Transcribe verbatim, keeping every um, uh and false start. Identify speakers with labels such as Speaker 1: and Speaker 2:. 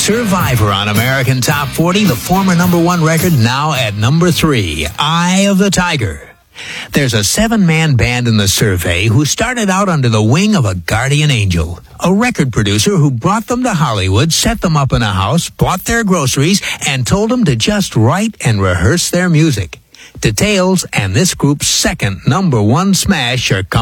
Speaker 1: Survivor on American Top forty, the former number one record now at number three, Eye of the Tiger. There's a seven-man band in the Survey who started out under the wing of a guardian angel, a record producer who brought them to Hollywood, set them up in a house, bought their groceries, and told them to just write and rehearse their music. Details and this group's second number one smash are coming